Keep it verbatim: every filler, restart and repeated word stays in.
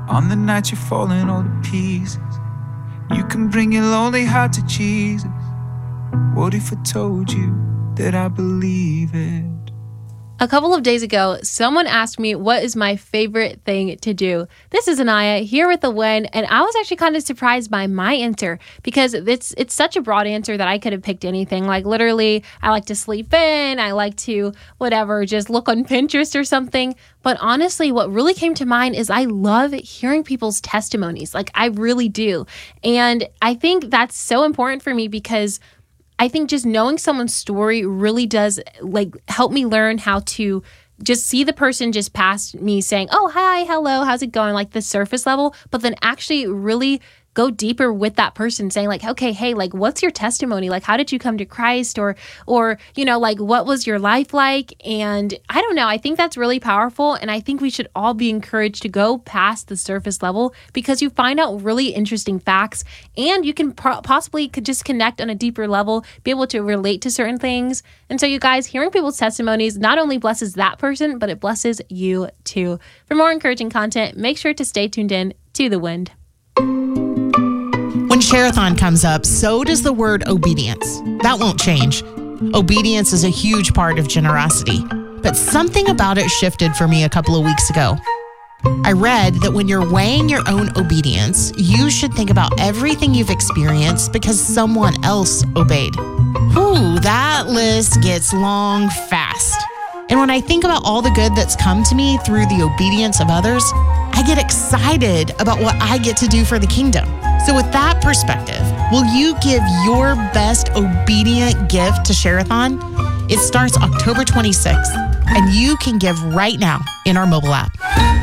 On the night you're falling all to pieces, you can bring your lonely heart to Jesus. What if I told you that I believe it? A couple of days ago, someone asked me what is my favorite thing to do. This is Anaya here with The Win, and I was actually kind of surprised by my answer because it's it's such a broad answer that I could have picked anything. Like literally, I like to sleep in, I like to whatever, just look on Pinterest or something. But honestly, what really came to mind is I love hearing people's testimonies. Like I really do. And I think that's so important for me because I think just knowing someone's story really does like help me learn how to just see the person just past me saying, oh, hi, hello, how's it going? Like the surface level, but then actually really go deeper with that person saying like, okay, hey, like, what's your testimony? Like, how did you come to Christ? Or, or, you know, like, what was your life like? And I don't know, I think that's really powerful. And I think we should all be encouraged to go past the surface level because you find out really interesting facts and you can pro- possibly could just connect on a deeper level, be able to relate to certain things. And so you guys, hearing people's testimonies not only blesses that person, but it blesses you too. For more encouraging content, make sure to stay tuned in to The Wind. When Share-a-thon comes up, so does the word obedience. That won't change. Obedience is a huge part of generosity, but something about it shifted for me a couple of weeks ago. I read that when you're weighing your own obedience, you should think about everything you've experienced because someone else obeyed. Whew, that list gets long fast. And when I think about all the good that's come to me through the obedience of others, I get excited about what I get to do for the kingdom. So with that perspective, will you give your best obedient gift to Share-a-thon? It starts October twenty-sixth, and you can give right now in our mobile app.